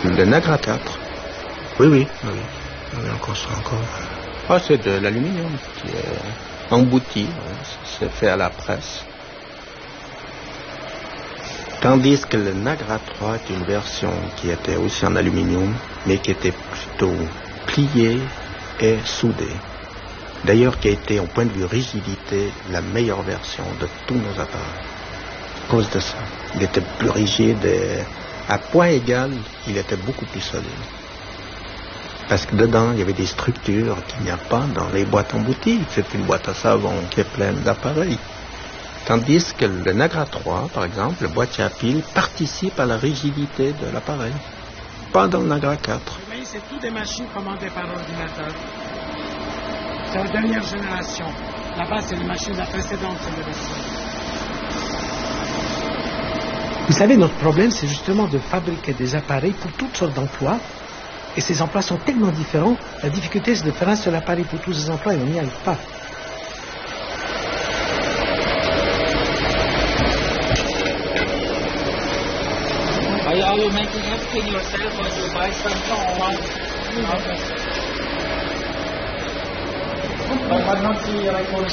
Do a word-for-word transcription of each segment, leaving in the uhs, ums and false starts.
Le Nagra quatre. Oui, oui, oui. Oui, on construit encore. Ah, c'est de l'aluminium qui est embouti. C'est fait à la presse. Tandis que le Nagra trois est une version qui était aussi en aluminium, mais qui était plutôt pliée et soudée. D'ailleurs, qui a été, au point de vue rigidité, la meilleure version de tous nos appareils. À cause de ça. Il était plus rigide et à poids égal, il était beaucoup plus solide. Parce que dedans, il y avait des structures qu'il n'y a pas dans les boîtes embouties. C'est une boîte à savon qui est pleine d'appareils. Tandis que le Nagra trois, par exemple, le boîtier à piles, participe à la rigidité de l'appareil. Pas dans le Nagra quatre. Mais c'est toutes des machines commandées par ordinateur. C'est la dernière génération. Là-bas, c'est les machines de la précédente génération. Vous savez, notre problème, c'est justement de fabriquer des appareils pour toutes sortes d'emplois. Et ces emplois sont tellement différents. La difficulté, c'est de faire un seul appareil pour tous ces emplois et on n'y arrive pas. Are you making everything yourself or you buy something or one? But not the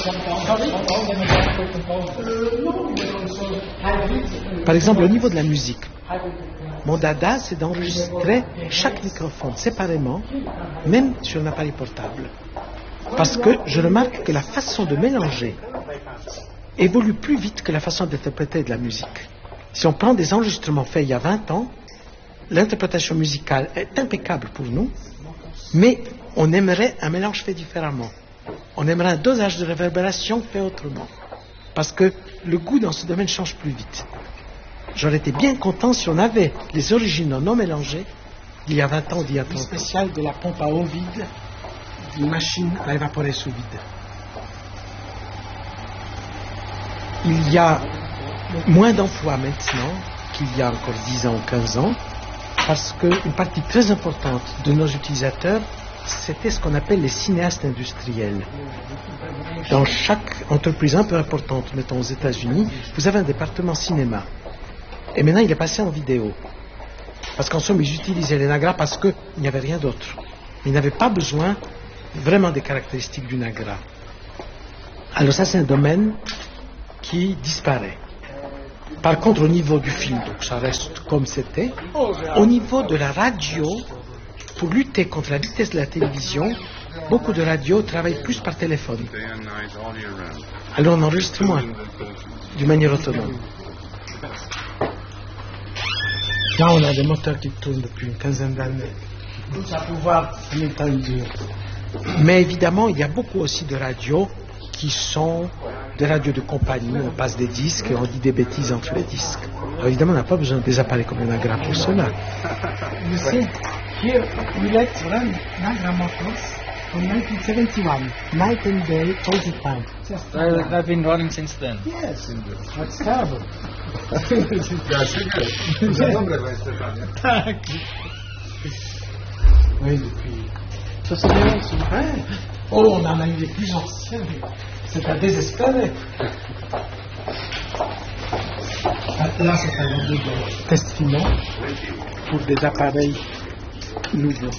like Par exemple, au niveau de la musique, mon dada, c'est d'enregistrer chaque microphone séparément, même sur un appareil portable. Parce que je remarque que la façon de mélanger évolue plus vite que la façon d'interpréter de la musique. Si on prend des enregistrements faits il y a vingt ans, l'interprétation musicale est impeccable pour nous, mais on aimerait un mélange fait différemment. On aimerait un dosage de réverbération fait autrement. Parce que le goût dans ce domaine change plus vite. J'aurais été bien content si on avait les originaux non mélangés d'il y a vingt ans, d'il y a trente ans. Spécial de la pompe à eau vide, d'une machine à évaporer sous vide. Il y a moins d'emplois maintenant qu'il y a encore dix ans ou quinze ans, parce qu'une partie très importante de nos utilisateurs, c'était ce qu'on appelle les cinéastes industriels. Dans chaque entreprise un peu importante, mettons aux États-Unis, vous avez un département cinéma. Et maintenant, il est passé en vidéo. Parce qu'en somme, ils utilisaient les Nagra parce qu'il n'y avait rien d'autre. Ils n'avaient pas besoin vraiment des caractéristiques du Nagra. Alors ça, c'est un domaine qui disparaît. Par contre, au niveau du film, donc ça reste comme c'était. Au niveau de la radio, pour lutter contre la vitesse de la télévision, beaucoup de radios travaillent plus par téléphone. Alors on enregistre moins, d'une manière autonome. Là, on a des moteurs qui tournent depuis une quinzaine d'années. Tout à pouvoir dur. Mais évidemment, il y a beaucoup aussi de radios qui sont des radios de compagnie. On passe des disques et on dit des bêtises entre les disques. Alors évidemment, on n'a pas besoin des appareils comme le Nagra pour cela. You see, here we let run Nagra motors from nineteen seventy-one, night and day, all the time. Uh, they've been running since then. Yes, that's terrible. Oui, depuis soixante et onze, ouais. Oh, on en a eu les plus anciens. C'est à désespérer. Là, c'est un modèle de test final pour des appareils nouveaux.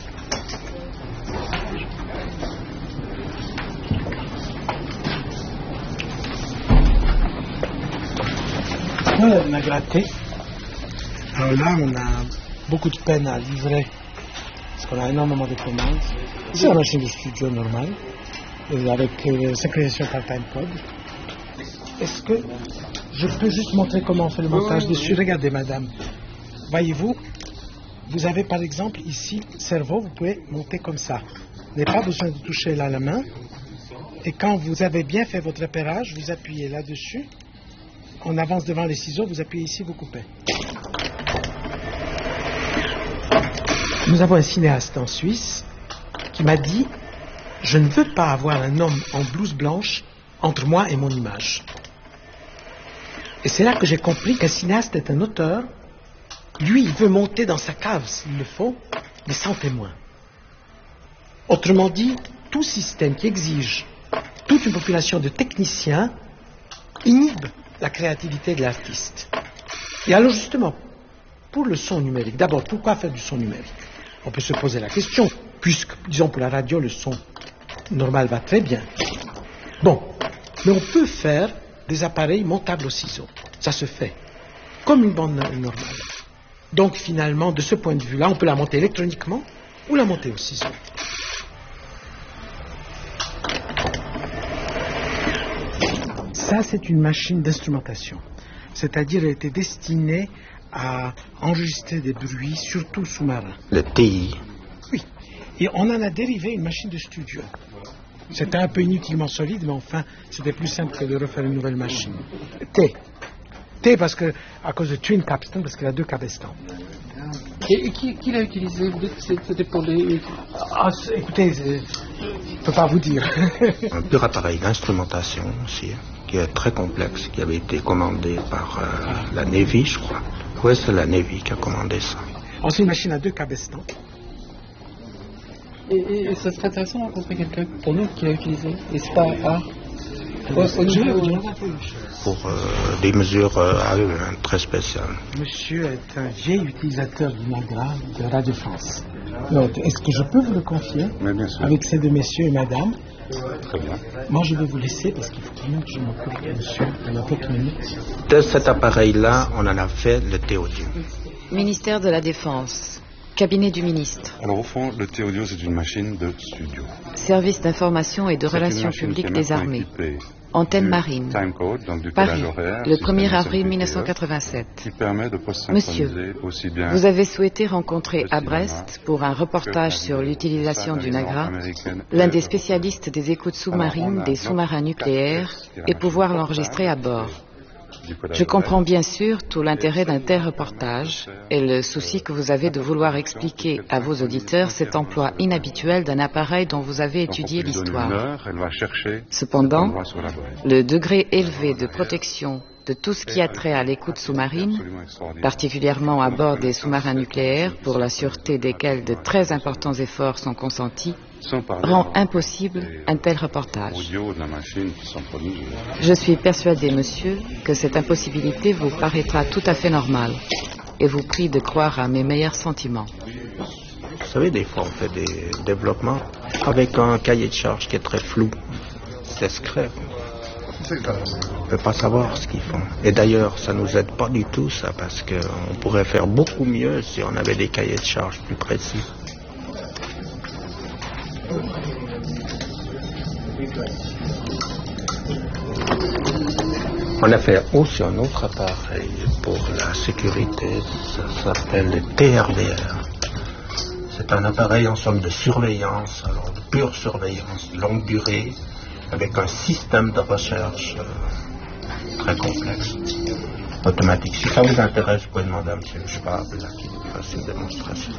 Voilà, on a gratté. Alors là, on a beaucoup de peine à livrer parce qu'on a énormément de commandes. C'est une machine de studio normale avec euh, synchronisation par timecode. Est-ce que je peux juste montrer comment on fait le montage dessus? Regardez, madame. Voyez-vous, vous avez par exemple ici le cerveau, vous pouvez monter comme ça. Vous n'avez pas besoin de toucher là la main. Et quand vous avez bien fait votre repérage, vous appuyez là-dessus. On avance devant les ciseaux, vous appuyez ici, vous coupez. Nous avons un cinéaste en Suisse qui m'a dit « Je ne veux pas avoir un homme en blouse blanche entre moi et mon image. » Et c'est là que j'ai compris qu'un cinéaste est un auteur. Lui, il veut monter dans sa cave s'il le faut, mais sans témoin. Autrement dit, tout système qui exige toute une population de techniciens inhibe la créativité de l'artiste. Et alors justement, pour le son numérique. D'abord, pourquoi faire du son numérique? On peut se poser la question, puisque, disons, pour la radio, le son normal va très bien. Bon, mais on peut faire des appareils montables au ciseau. Ça se fait, comme une bande normale. Donc, finalement, de ce point de vue-là, on peut la monter électroniquement ou la monter au ciseau. Ça, c'est une machine d'instrumentation. C'est-à-dire, elle était destinée à enregistrer des bruits, surtout sous-marins. Le T I. Oui. Et on en a dérivé une machine de studio. C'était un peu inutilement solide, mais enfin, c'était plus simple que de refaire une nouvelle machine. T. T parce que, à cause de Twin Capstan, parce qu'il a deux cabestans. Et, et qui, qui l'a utilisé? Vous dites que c'était pour les... Ah, écoutez, je ne peux pas vous dire. Un pur appareil d'instrumentation aussi, qui est très complexe, qui avait été commandé par euh, la Navy, je crois. Oui, c'est la Navy qui a commandé ça. Oh, c'est une machine à deux cabestans. Et, et, et ça serait intéressant de rencontrer quelqu'un pour nous qui l'a utilisé. Et c'est pas à... Au, au niveau, pour euh, des mesures euh, à eux, hein, très spéciales. Monsieur est un vieil utilisateur du Nagra de Radio France. Donc, est-ce que je peux vous le confier? Mais bien sûr. Avec ces deux messieurs et madame? Très bien. Moi, je vais vous laisser parce qu'il faut quand même que je m'occupe de monsieur pendant quelques minutes. De cet appareil-là, on en a fait le T-Audio. Ministère de la Défense. Cabinet du ministre. Alors au fond, le T-Audio, c'est une machine de studio. Service d'information et de C'est relations publiques des armées. Antenne marine. Timecode, donc du Paris, horaire, le premier avril système mille neuf cent quatre-vingt-sept. qui permet de post-synchroniser Monsieur, aussi bien vous avez souhaité rencontrer le à cinéma Brest pour un reportage que sur la l'utilisation du Nagra, américaine l'un et des européenne. spécialistes des écoutes sous-marines Alors, on a des notre sous-marins nucléaires capteur, qui est la et machine pouvoir portable l'enregistrer à bord. du codage Je comprends horaire. bien sûr tout l'intérêt d'un tel reportage et le souci que vous avez de vouloir expliquer à vos auditeurs cet emploi inhabituel d'un appareil dont vous avez Donc, on étudié lui donne une l'histoire. heure, elle va chercher Cependant, cet endroit sur la boîte. le degré élevé de protection de tout ce qui a trait à l'écoute sous-marine, Absolument extraordinaire. particulièrement à bord des sous-marins nucléaires, pour la sûreté desquels de très importants efforts sont consentis, Sans parler rend des impossible un tel reportage. audios de la machine qui sont produits. Je suis persuadé, monsieur, que cette impossibilité vous paraîtra tout à fait normale et vous prie de croire à mes meilleurs sentiments. Vous savez, des fois, on fait des développements avec un cahier de charge qui est très flou. C'est discret. On ne peut pas savoir ce qu'ils font. Et d'ailleurs, ça ne nous aide pas du tout, ça, parce qu'on pourrait faire beaucoup mieux si on avait des cahiers de charge plus précis. On a fait aussi un autre appareil pour la sécurité, ça s'appelle le T R V R. C'est un appareil en somme de surveillance, alors de pure surveillance, longue durée, avec un système de recherche euh, très complexe, automatique. Si ça vous intéresse, vous pouvez demander à M. Schwab là, qui vous fasse une démonstration.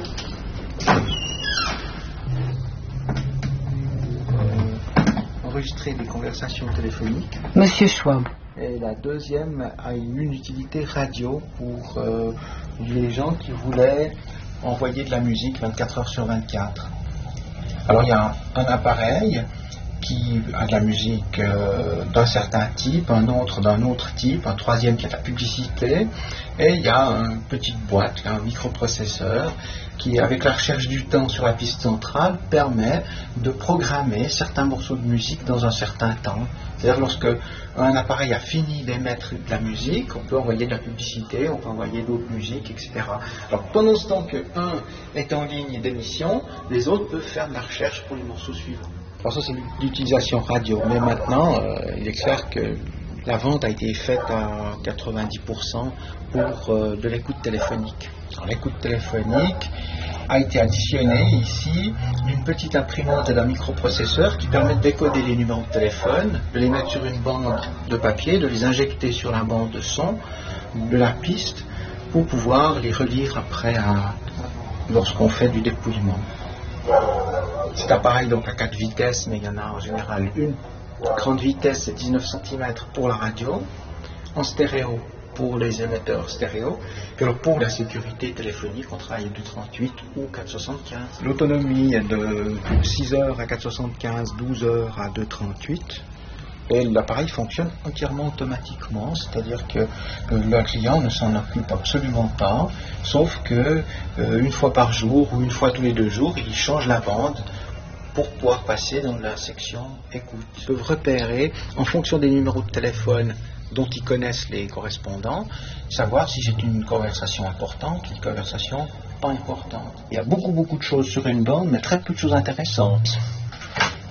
Enregistrer des conversations téléphoniques. Monsieur Schwab. Et la deuxième a une utilité radio pour euh, les gens qui voulaient envoyer de la musique vingt-quatre heures sur vingt-quatre. Alors il y a un, un appareil qui a de la musique euh, d'un certain type, un autre d'un autre type, un troisième qui a de la publicité, et il y a une petite boîte, un microprocesseur qui, avec la recherche du temps sur la piste centrale, permet de programmer certains morceaux de musique dans un certain temps. C'est-à-dire lorsque un appareil a fini d'émettre de la musique, on peut envoyer de la publicité, on peut envoyer d'autres musiques, et cetera. Alors pendant ce temps qu'un est en ligne d'émission, les autres peuvent faire de la recherche pour les morceaux suivants. Alors ça c'est l'utilisation radio, mais maintenant euh, il est clair que la vente a été faite à quatre-vingt-dix pour cent pour euh, de l'écoute téléphonique. Alors l'écoute téléphonique a été additionnée ici d'une petite imprimante et d'un microprocesseur qui permet de décoder les numéros de téléphone, de les mettre sur une bande de papier, de les injecter sur la bande de son de la piste pour pouvoir les relire après à, lorsqu'on fait du dépouillement. Cet appareil donc à quatre vitesses, mais il y en a en général une. Grande vitesse, c'est dix-neuf centimètres pour la radio, en stéréo pour les émetteurs stéréo, puis alors pour la sécurité téléphonique, on travaille deux trente-huit ou quatre soixante-quinze. L'autonomie est de six heures à quatre soixante-quinze, douze heures à deux trente-huit, Et l'appareil fonctionne entièrement automatiquement, c'est-à-dire que le client ne s'en occupe absolument pas, sauf que euh, une fois par jour ou une fois tous les deux jours, il change la bande pour pouvoir passer dans la section écoute. Ils peuvent repérer, en fonction des numéros de téléphone dont ils connaissent les correspondants, savoir si c'est une conversation importante ou une conversation pas importante. Il y a beaucoup beaucoup de choses sur une bande, mais très peu de choses intéressantes.